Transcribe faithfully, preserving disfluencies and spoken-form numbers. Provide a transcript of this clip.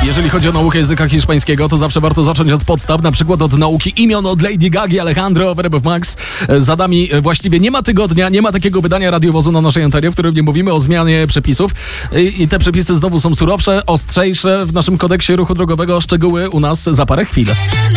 Jeżeli chodzi o naukę języka hiszpańskiego, to zawsze warto zacząć od podstaw, na przykład od nauki imion od Lady Gagi, Alejandro, Verb Max. Za nami właściwie nie ma tygodnia, nie ma takiego wydania radiowozu na naszej antenie, w którym nie mówimy o zmianie przepisów. I, i te przepisy znowu są surowsze, ostrzejsze w naszym kodeksie ruchu drogowego. Szczegóły u nas za parę chwil.